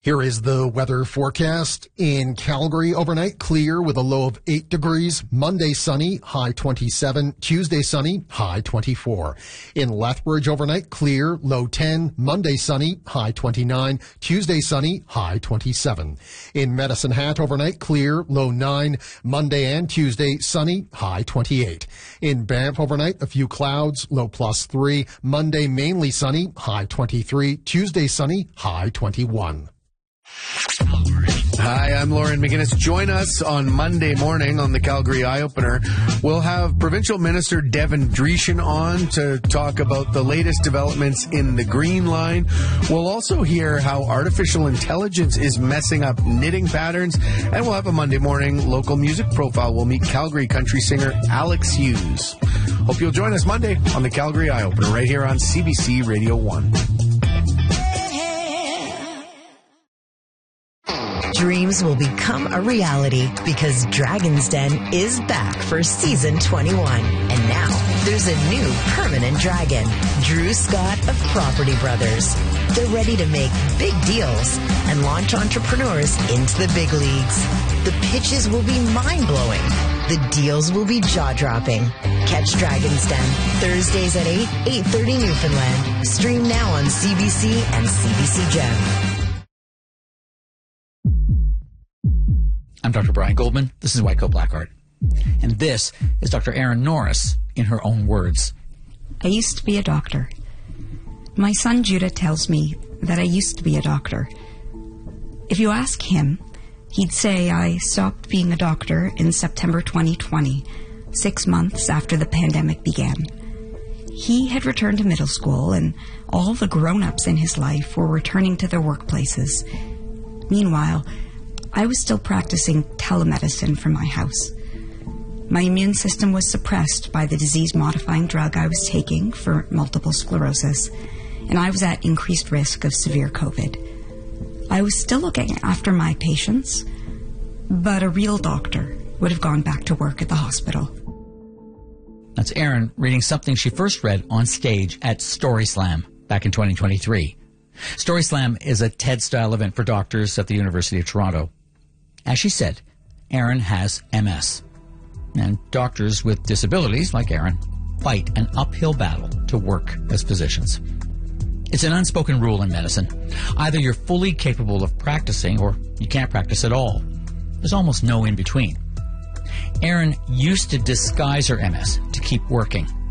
Here is the weather forecast. In Calgary, overnight clear with a low of 8 degrees. Monday sunny, high 27. Tuesday sunny, high 24. In Lethbridge, overnight clear, low 10. Monday sunny, high 29. Tuesday sunny, high 27. In Medicine Hat, overnight clear, low 9. Monday and Tuesday sunny, high 28. In Banff, overnight a few clouds, low +3. Monday mainly sunny, high 23. Tuesday sunny, high 21. Hi, I'm Lauren McGinnis. Join us on Monday morning on the Calgary Eye Opener. We'll have Provincial Minister Devin Dreeshen on to talk about the latest developments in the Green Line. We'll also hear how artificial intelligence is messing up knitting patterns. And we'll have a Monday morning local music profile. We'll meet Calgary country singer Alex Hughes. Hope you'll join us Monday on the Calgary Eye Opener right here on CBC Radio 1. Dreams will become a reality because Dragon's Den is back for season 21. And now there's a new permanent dragon, Drew Scott of Property Brothers. They're ready to make big deals and launch entrepreneurs into the big leagues. The pitches will be mind-blowing. The deals will be jaw-dropping. Catch Dragon's Den Thursdays at 8:30 Newfoundland. Stream now on CBC and CBC Gem. I'm Dr. Brian Goldman. This is White Coat Black Art. And this is Dr. Erin Norris in her own words. I used to be a doctor. My son Judah tells me that I used to be a doctor. If you ask him, he'd say I stopped being a doctor in September 2020, 6 months after the pandemic began. He had returned to middle school, and all the grown-ups in his life were returning to their workplaces. Meanwhile, I was still practicing telemedicine from my house. My immune system was suppressed by the disease-modifying drug I was taking for multiple sclerosis, and I was at increased risk of severe COVID. I was still looking after my patients, but a real doctor would have gone back to work at the hospital. That's Erin reading something she first read on stage at Story Slam back in 2023. Story Slam is a TED-style event for doctors at the University of Toronto. As she said, Erin has MS. And doctors with disabilities, like Erin, fight an uphill battle to work as physicians. It's an unspoken rule in medicine. Either you're fully capable of practicing or you can't practice at all. There's almost no in-between. Erin used to disguise her MS to keep working.